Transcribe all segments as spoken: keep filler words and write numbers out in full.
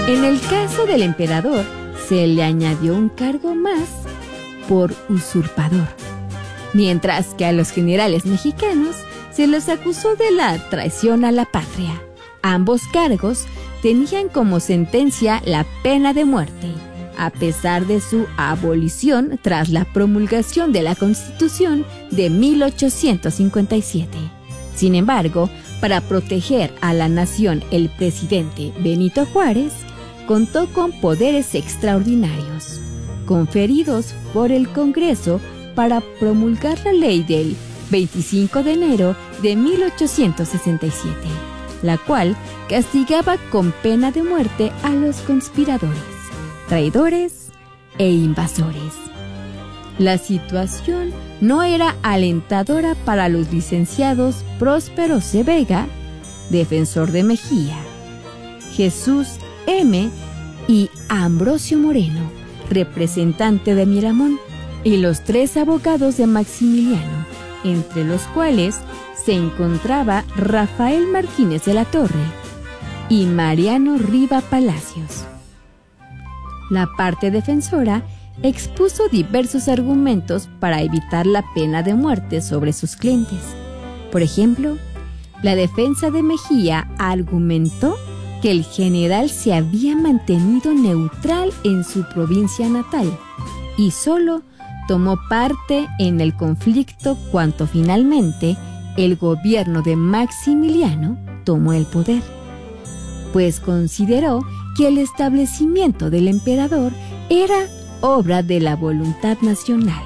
En el caso del emperador, se le añadió un cargo más por usurpador, mientras que a los generales mexicanos se los acusó de la traición a la patria. Ambos cargos tenían como sentencia la pena de muerte, a pesar de su abolición tras la promulgación de la Constitución de mil ochocientos cincuenta y siete. Sin embargo, para proteger a la nación, el presidente Benito Juárez contó con poderes extraordinarios, conferidos por el Congreso para promulgar la ley del veinticinco de enero de mil ochocientos sesenta y siete, la cual castigaba con pena de muerte a los conspiradores, traidores e invasores. La situación no era alentadora para los licenciados Próspero C. Vega, defensor de Mejía, Jesús M. y Ambrosio Moreno, representante de Miramón, y los tres abogados de Maximiliano, entre los cuales se encontraba Rafael Martínez de la Torre y Mariano Riva Palacios. La parte defensora expuso diversos argumentos para evitar la pena de muerte sobre sus clientes. Por ejemplo, la defensa de Mejía argumentó que el general se había mantenido neutral en su provincia natal y solo tomó parte en el conflicto cuando finalmente el gobierno de Maximiliano tomó el poder, pues consideró que el establecimiento del emperador era obra de la voluntad nacional.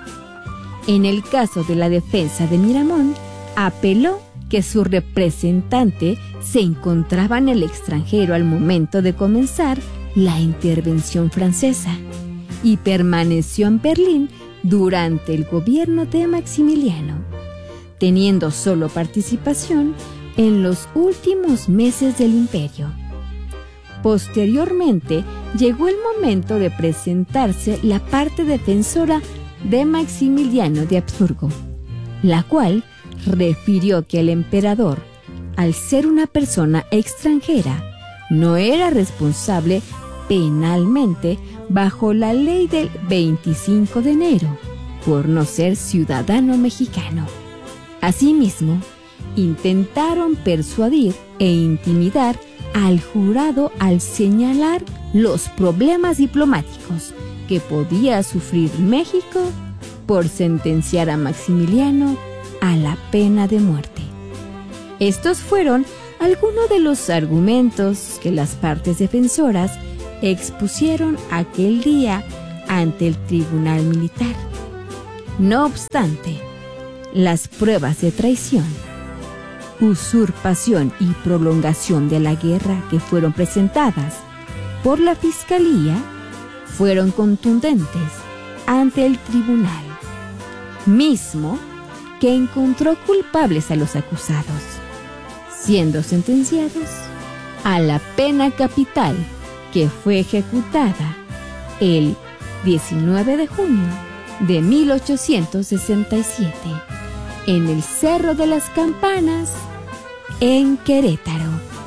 En el caso de la defensa de Miramón, apeló que su representante se encontraba en el extranjero al momento de comenzar la intervención francesa y permaneció en Berlín durante el gobierno de Maximiliano, teniendo solo participación en los últimos meses del imperio. Posteriormente, llegó el momento de presentarse la parte defensora de Maximiliano de Habsburgo, la cual refirió que el emperador, al ser una persona extranjera, no era responsable penalmente bajo la ley del veinticinco de enero por no ser ciudadano mexicano. Asimismo, intentaron persuadir e intimidar al jurado al señalar los problemas diplomáticos que podía sufrir México por sentenciar a Maximiliano a la pena de muerte. Estos fueron algunos de los argumentos que las partes defensoras expusieron aquel día ante el tribunal militar. No obstante, las pruebas de traición, usurpación y prolongación de la guerra que fueron presentadas por la Fiscalía fueron contundentes ante el tribunal, mismo que encontró culpables a los acusados, siendo sentenciados a la pena capital que fue ejecutada el diecinueve de junio de mil ochocientos sesenta y siete en el Cerro de las Campanas, en Querétaro.